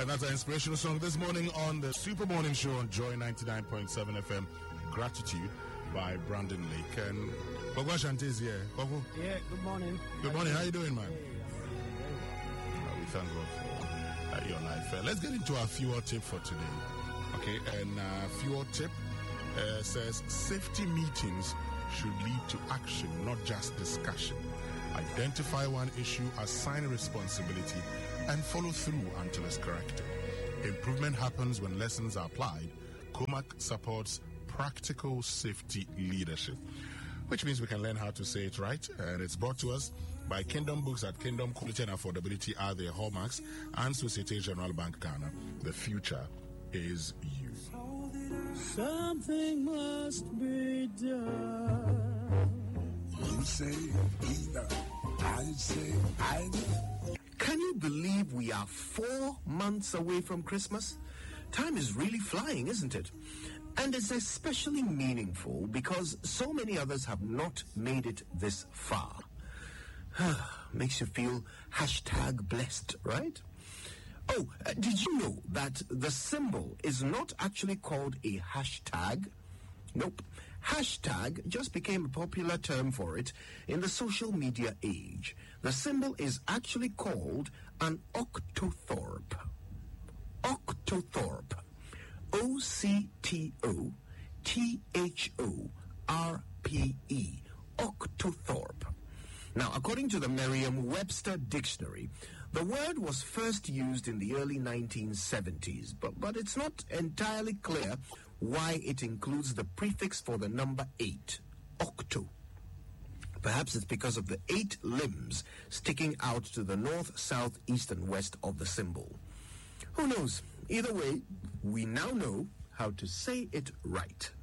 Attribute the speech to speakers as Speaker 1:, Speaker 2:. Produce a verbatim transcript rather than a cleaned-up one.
Speaker 1: And that's our inspirational song this morning on the Super Morning Show on Joy ninety-nine point seven F M. Gratitude by Brandon Lake. And Koko Shante is here. Koko?
Speaker 2: Yeah, good morning.
Speaker 1: Good morning. How you doing, man?
Speaker 2: Hey,
Speaker 1: uh, we thank God for uh, your life. Uh, let's get into our fuel tip for today. Okay, and uh, fuel tip uh, says safety meetings should lead to action, not just discussion. Identify one issue, assign a responsibility, and follow through until it's corrected. Improvement happens when lessons are applied. COMAC supports practical safety leadership, which means we can learn how to say it right. And it's brought to us by Kingdom Books at Kingdom. Quality and affordability are their hallmarks, and Societe Generale Bank Ghana. The future is you.
Speaker 2: something must be done.
Speaker 3: You say either, I say either.
Speaker 4: Can you believe we are four months away from Christmas? Time is really flying, isn't it? And it's especially meaningful because so many others have not made it this far. Makes you feel hashtag blessed, right? Oh, uh, did you know that the symbol is not actually called a hashtag? Nope. Hashtag just became a popular term for it in the social media age. The symbol is actually called an octothorpe. Octothorpe. O C T O T H O R P E. Octothorpe. Now, according to the Merriam-Webster Dictionary, the word was first used in the early nineteen seventies, but, but it's not entirely clear why it includes the prefix for the number eight, octo. Perhaps it's because of the eight limbs sticking out to the north, south, east, and west of the symbol. Who knows? Either way, we now know how to say it right.